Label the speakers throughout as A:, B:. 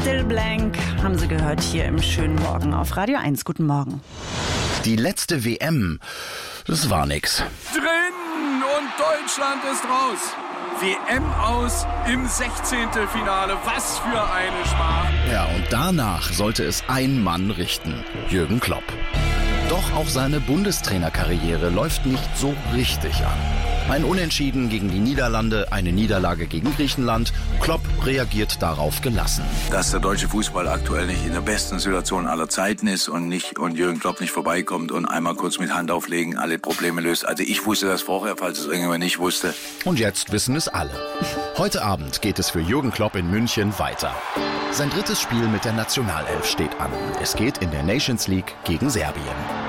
A: Still Blank haben Sie gehört hier im schönen Morgen auf Radio 1. Guten Morgen.
B: Die letzte WM, das war nix.
C: Drin und Deutschland ist raus. WM aus im 16. Finale. Was für eine Schmach.
B: Ja, und danach sollte es ein Mann richten: Jürgen Klopp. Doch auch seine Bundestrainerkarriere läuft nicht so richtig an. Ein Unentschieden gegen die Niederlande, eine Niederlage gegen Griechenland. Klopp reagiert darauf gelassen.
D: Dass der deutsche Fußball aktuell nicht in der besten Situation aller Zeiten ist und Jürgen Klopp nicht vorbeikommt und einmal kurz mit Hand auflegen alle Probleme löst. Also ich wusste das vorher, falls es irgendjemand nicht wusste.
B: Und jetzt wissen es alle. Heute Abend geht es für Jürgen Klopp in München weiter. Sein drittes Spiel mit der Nationalelf steht an. Es geht in der Nations League gegen Serbien.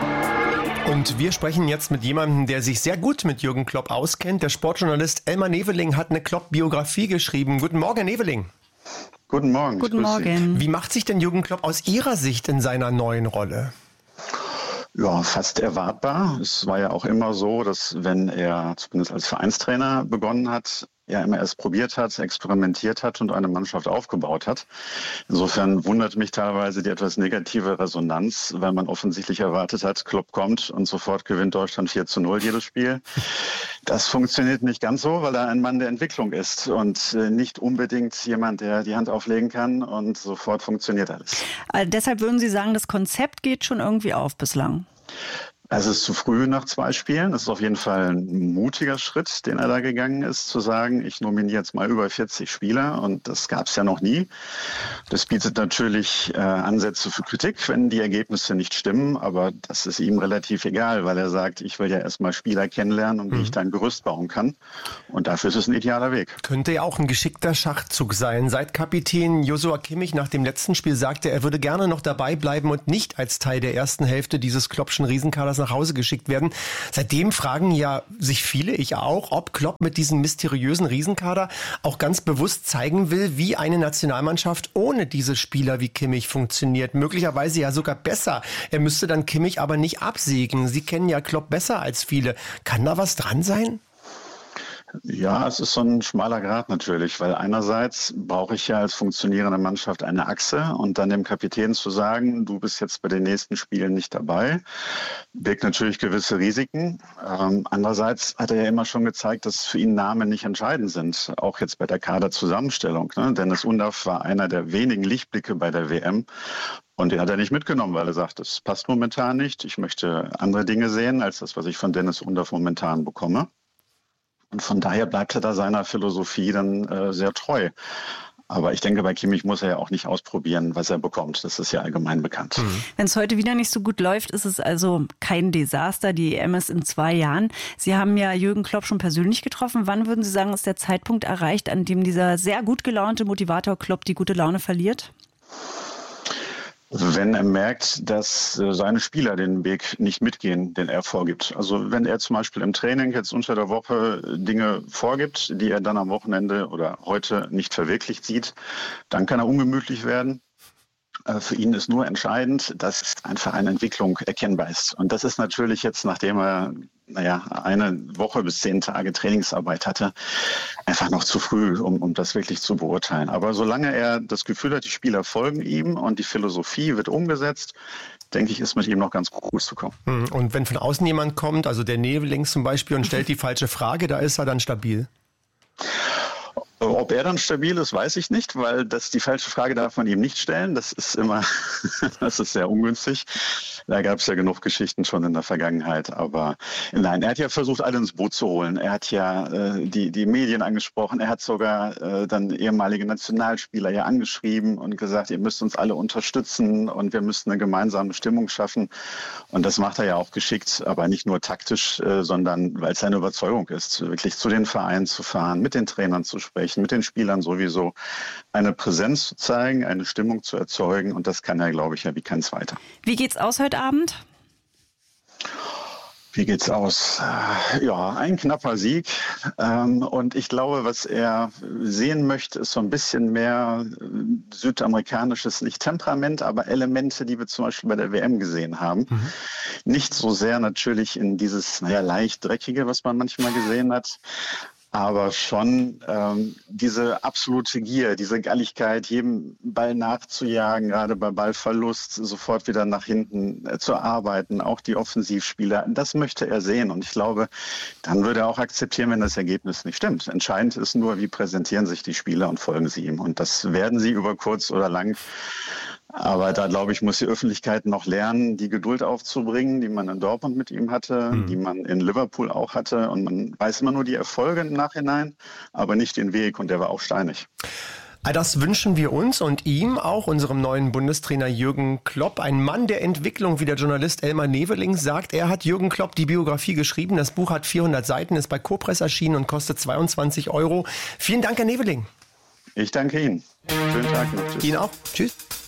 E: Und wir sprechen jetzt mit jemandem, der sich sehr gut mit Jürgen Klopp auskennt. Der Sportjournalist Elmar Neveling hat eine Klopp-Biografie geschrieben. Guten Morgen, Herr Neveling.
F: Guten Morgen.
A: Guten Morgen.
E: Wie macht sich denn Jürgen Klopp aus Ihrer Sicht in seiner neuen Rolle?
F: Ja, fast erwartbar. Es war ja auch immer so, dass wenn er zumindest als Vereinstrainer begonnen hat, er immer erst probiert hat, experimentiert hat und eine Mannschaft aufgebaut hat. Insofern wundert mich teilweise die etwas negative Resonanz, weil man offensichtlich erwartet hat, Klopp kommt und sofort gewinnt Deutschland 4:0 jedes Spiel. Das funktioniert nicht ganz so, weil er ein Mann der Entwicklung ist und nicht unbedingt jemand, der die Hand auflegen kann und sofort funktioniert alles.
A: Also deshalb würden Sie sagen, das Konzept geht schon irgendwie auf bislang?
F: Es ist zu früh nach 2 Spielen. Es ist auf jeden Fall ein mutiger Schritt, den er da gegangen ist, zu sagen, ich nominiere jetzt mal über 40 Spieler. Und das gab es ja noch nie. Das bietet natürlich Ansätze für Kritik, wenn die Ergebnisse nicht stimmen. Aber das ist ihm relativ egal, weil er sagt, ich will ja erstmal Spieler kennenlernen und wie ich dann ein Gerüst bauen kann. Und dafür ist es ein idealer Weg.
E: Könnte ja auch ein geschickter Schachzug sein. Seit Kapitän Joshua Kimmich nach dem letzten Spiel sagte, er würde gerne noch dabei bleiben und nicht als Teil der ersten Hälfte dieses Kloppschen Riesenkaders nach Hause geschickt werden. Seitdem fragen ja sich viele, ich auch, ob Klopp mit diesem mysteriösen Riesenkader auch ganz bewusst zeigen will, wie eine Nationalmannschaft ohne diese Spieler wie Kimmich funktioniert. Möglicherweise ja sogar besser. Er müsste dann Kimmich aber nicht absägen. Sie kennen ja Klopp besser als viele. Kann da was dran sein?
F: Ja, es ist so ein schmaler Grat natürlich, weil einerseits brauche ich ja als funktionierende Mannschaft eine Achse und dann dem Kapitän zu sagen, du bist jetzt bei den nächsten Spielen nicht dabei, birgt natürlich gewisse Risiken. Andererseits hat er ja immer schon gezeigt, dass für ihn Namen nicht entscheidend sind, auch jetzt bei der Kaderzusammenstellung. Dennis Undaff war einer der wenigen Lichtblicke bei der WM. Und den hat er nicht mitgenommen, weil er sagt, das passt momentan nicht. Ich möchte andere Dinge sehen, als das, was ich von Dennis Undaff momentan bekomme. Und von daher bleibt er da seiner Philosophie dann sehr treu. Aber ich denke, bei Kimmich muss er ja auch nicht ausprobieren, was er bekommt. Das ist ja allgemein bekannt.
A: Wenn es heute wieder nicht so gut läuft, ist es also kein Desaster. Die EM ist in 2 Jahren. Sie haben ja Jürgen Klopp schon persönlich getroffen. Wann würden Sie sagen, ist der Zeitpunkt erreicht, an dem dieser sehr gut gelaunte Motivator Klopp die gute Laune verliert?
F: Wenn er merkt, dass seine Spieler den Weg nicht mitgehen, den er vorgibt. Also wenn er zum Beispiel im Training jetzt unter der Woche Dinge vorgibt, die er dann am Wochenende oder heute nicht verwirklicht sieht, dann kann er ungemütlich werden. Für ihn ist nur entscheidend, dass einfach eine Entwicklung erkennbar ist. Und das ist natürlich jetzt, nachdem er eine Woche bis 10 Tage Trainingsarbeit hatte, einfach noch zu früh, um das wirklich zu beurteilen. Aber solange er das Gefühl hat, die Spieler folgen ihm und die Philosophie wird umgesetzt, denke ich, ist mit ihm noch ganz gut zu kommen.
E: Und wenn von außen jemand kommt, also der Neveling zum Beispiel, und stellt die falsche Frage, da ist er dann stabil?
F: Ob er dann stabil ist, weiß ich nicht, weil die falsche Frage darf man ihm nicht stellen. Das ist sehr ungünstig. Da gab es ja genug Geschichten schon in der Vergangenheit. Aber nein, er hat ja versucht, alle ins Boot zu holen. Er hat ja die Medien angesprochen. Er hat sogar dann ehemalige Nationalspieler ja angeschrieben und gesagt, ihr müsst uns alle unterstützen und wir müssen eine gemeinsame Stimmung schaffen. Und das macht er ja auch geschickt, aber nicht nur taktisch, sondern weil es seine Überzeugung ist, wirklich zu den Vereinen zu fahren, mit den Trainern zu sprechen, mit den Spielern sowieso eine Präsenz zu zeigen, eine Stimmung zu erzeugen. Und das kann er, glaube ich, ja wie kein Zweiter.
A: Wie geht's aus heute Abend?
F: Wie geht's aus? Ja, ein knapper Sieg. Und ich glaube, was er sehen möchte, ist so ein bisschen mehr südamerikanisches, nicht Temperament, aber Elemente, die wir zum Beispiel bei der WM gesehen haben. Nicht so sehr natürlich in dieses, leicht dreckige, was man manchmal gesehen hat. aber schon diese absolute Gier, diese Galligkeit, jedem Ball nachzujagen, gerade bei Ballverlust sofort wieder nach hinten zu arbeiten, auch die Offensivspieler, das möchte er sehen. Und ich glaube, dann würde er auch akzeptieren, wenn das Ergebnis nicht stimmt. Entscheidend ist nur, wie präsentieren sich die Spieler und folgen sie ihm. Und das werden sie über kurz oder lang. Aber da, glaube ich, muss die Öffentlichkeit noch lernen, die Geduld aufzubringen, die man in Dortmund mit ihm hatte, die man in Liverpool auch hatte. Und man weiß immer nur die Erfolge im Nachhinein, aber nicht den Weg. Und der war auch steinig.
E: Das wünschen wir uns und ihm, auch unserem neuen Bundestrainer Jürgen Klopp. Ein Mann der Entwicklung, wie der Journalist Elmar Neveling sagt. Er hat Jürgen Klopp die Biografie geschrieben. Das Buch hat 400 Seiten, ist bei Copress erschienen und kostet 22 €. Vielen Dank, Herr Neveling.
F: Ich danke Ihnen. Schönen Tag noch.
E: Tschüss. Ihnen auch. Tschüss.